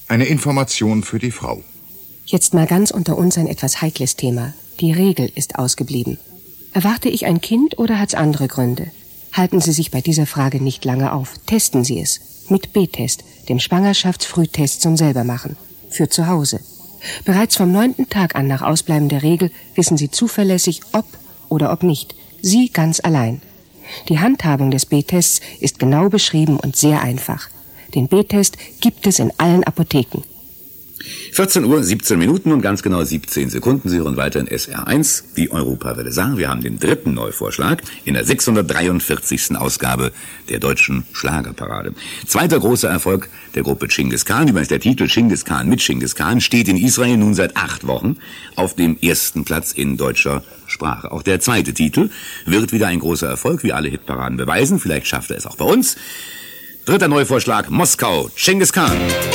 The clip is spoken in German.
Eine Information für die Frau. Jetzt mal ganz unter uns ein etwas heikles Thema. Die Regel ist ausgeblieben. Erwarte ich ein Kind oder hat's andere Gründe? Halten Sie sich bei dieser Frage nicht lange auf. Testen Sie es. Mit B-Test, dem Schwangerschaftsfrühtest zum Selbermachen. Für zu Hause. Bereits vom 9. Tag an nach Ausbleiben der Regel wissen Sie zuverlässig, ob oder ob nicht. Sie ganz allein. Die Handhabung des B-Tests ist genau beschrieben und sehr einfach. Den B-Test gibt es in allen Apotheken. 14 Uhr, 17 Minuten und ganz genau 17 Sekunden. Sie hören weiter in SR1, die Europawelle sagen. Wir haben den 3. Neuvorschlag in der 643. Ausgabe der deutschen Schlagerparade. Zweiter großer Erfolg der Gruppe Genghis Khan. Übrigens der Titel Genghis Khan mit Genghis Khan steht in Israel nun seit 8 Wochen auf dem 1. Platz in deutscher Sprache. Auch der zweite Titel wird wieder ein großer Erfolg, wie alle Hitparaden beweisen. Vielleicht schafft er es auch bei uns. 3. Neuvorschlag, Moskau, Genghis Khan.